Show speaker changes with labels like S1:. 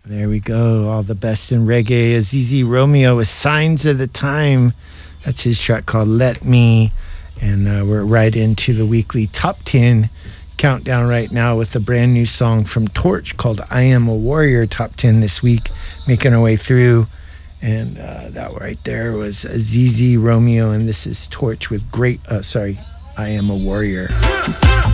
S1: There we go. All the best in reggae. Azizi Romeo with Signs of the Time. That's his track called Let Me. And we're right into the weekly top 10 countdown right now with a brand new song from Torch called I Am a Warrior. Top 10 this week, making our way through. And that right there was Azizi Romeo. And this is Torch with I Am a Warrior.